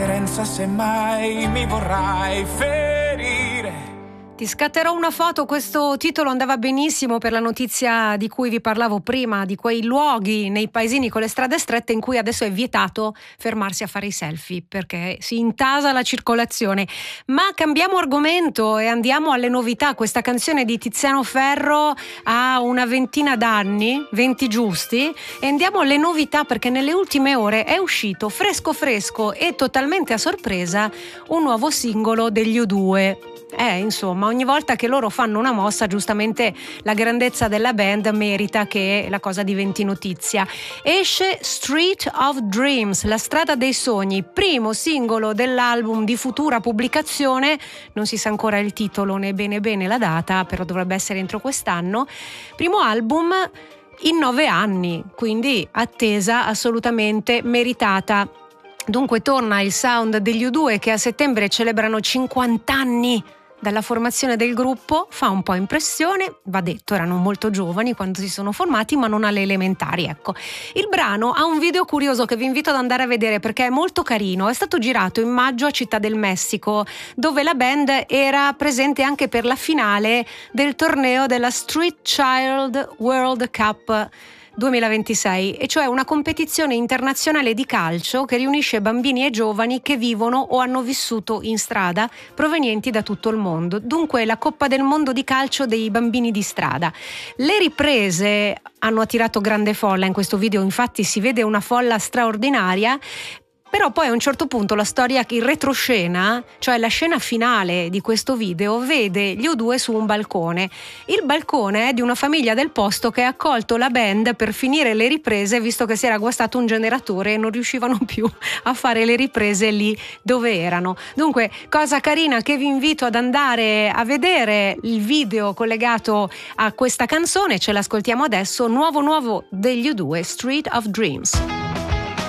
indifferenza se mai mi vorrai ferire. Ti scatterò una foto, questo titolo andava benissimo per la notizia di cui vi parlavo prima, di quei luoghi nei paesini con le strade strette in cui adesso è vietato fermarsi a fare i selfie perché si intasa la circolazione. Ma cambiamo argomento e andiamo alle novità. Questa canzone di Tiziano Ferro ha una ventina d'anni, 20 giusti, e andiamo alle novità perché nelle ultime ore è uscito fresco fresco e totalmente a sorpresa un nuovo singolo degli U2. Insomma, ogni volta che loro fanno una mossa, giustamente la grandezza della band merita che la cosa diventi notizia. Esce Street of Dreams, la strada dei sogni, primo singolo dell'album di futura pubblicazione, non si sa ancora il titolo né bene la data, però dovrebbe essere entro quest'anno. Primo album in 9 anni, quindi attesa assolutamente meritata. Dunque torna il sound degli U2 che a settembre celebrano 50 anni dalla formazione del gruppo, fa un po' impressione, va detto, erano molto giovani quando si sono formati, ma non alle elementari, ecco. Il brano ha un video curioso che vi invito ad andare a vedere perché è molto carino, è stato girato in maggio a Città del Messico, dove la band era presente anche per la finale del torneo della Street Child World Cup 2026, e cioè una competizione internazionale di calcio che riunisce bambini e giovani che vivono o hanno vissuto in strada provenienti da tutto il mondo. Dunque la Coppa del Mondo di calcio dei bambini di strada. Le riprese hanno attirato grande folla in questo video, infatti si vede una folla straordinaria. Però poi a un certo punto la storia, in retroscena, cioè la scena finale di questo video, vede gli U2 su un balcone. Il balcone è di una famiglia del posto che ha accolto la band per finire le riprese, visto che si era guastato un generatore e non riuscivano più a fare le riprese lì dove erano. Dunque, cosa carina che vi invito ad andare a vedere il video collegato a questa canzone, ce l'ascoltiamo adesso, nuovo degli U2, Street of Dreams.